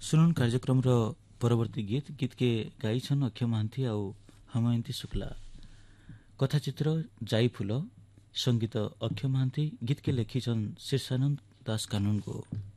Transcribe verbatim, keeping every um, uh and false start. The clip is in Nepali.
सुनन कार्यक्रम रो परवर्ती गीत गीत के गाई छन अक्षय महांती आउ हमयंती शुक्ला। कथाचित्र जाई फूल, संगीत अक्षय महांती, गीत के लेखी छन शीर्षानंद दास कानून को।